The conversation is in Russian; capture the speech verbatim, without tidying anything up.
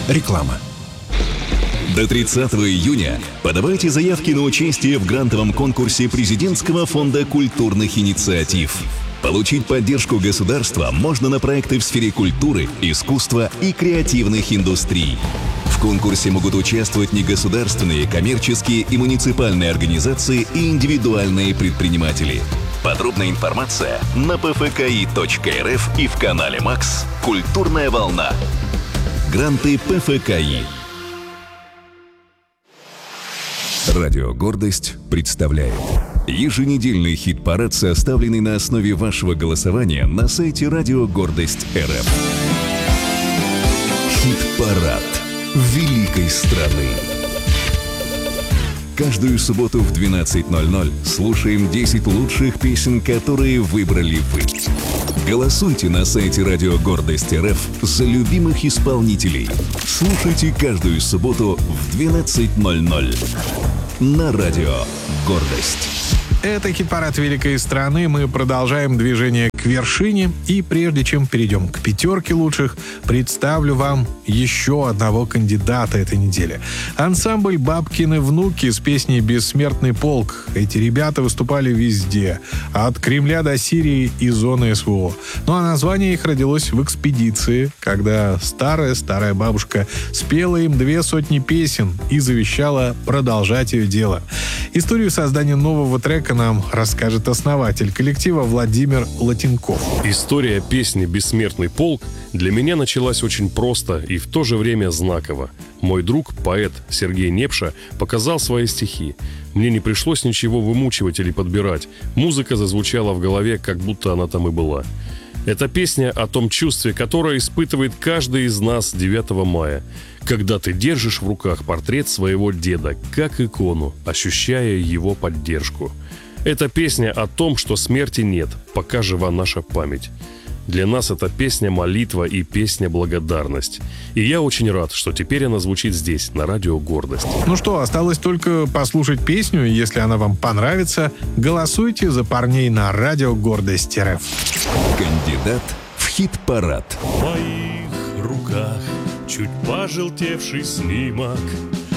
Реклама. До тридцатого июня подавайте заявки на участие в грантовом конкурсе Президентского фонда культурных инициатив. Получить поддержку государства можно на проекты в сфере культуры, искусства и креативных индустрий. В конкурсе могут участвовать негосударственные, коммерческие и муниципальные организации и индивидуальные предприниматели. Подробная информация на пэ эф ка и точка эр эф и в канале Макс «Культурная волна». Гранты пэ эф ка и. Радио «Гордость» представляет еженедельный хит-парад, составленный на основе вашего голосования на сайте Радио Гордость эр эф. Хит-парад великой страны. Каждую субботу в двенадцать ноль ноль слушаем десять лучших песен, которые выбрали вы. Голосуйте на сайте Радио Гордость эр эф за любимых исполнителей. Слушайте каждую субботу в двенадцать ноль ноль на Радио Гордость. Это хит-парад великой страны. Мы продолжаем движение к вершине. И прежде чем перейдем к пятерке лучших, представлю вам еще одного кандидата этой недели. Ансамбль «Бабкины внуки» с песней «Бессмертный полк». Эти ребята выступали везде. От Кремля до Сирии и зоны эс вэ о. Ну а название их родилось в экспедиции, когда старая-старая бабушка спела им две сотни песен и завещала продолжать ее дело. Историю создания нового трека нам расскажет основатель коллектива Владимир Латинков. История песни «Бессмертный полк» для меня началась очень просто и в то же время знаково. Мой друг, поэт Сергей Непша, показал свои стихи. Мне не пришлось ничего вымучивать или подбирать. Музыка зазвучала в голове, как будто она там и была. Это песня о том чувстве, которое испытывает каждый из нас девятого мая, когда ты держишь в руках портрет своего деда, как икону, ощущая его поддержку. Это песня о том, что смерти нет, пока жива наша память. Для нас это песня молитва и песня благодарность. И я очень рад, что теперь она звучит здесь, на Радио Гордость. Ну что, осталось только послушать песню. Если она вам понравится, голосуйте за парней на Радио Гордость эр эф. Кандидат в хит-парад. В моих руках чуть пожелтевший снимок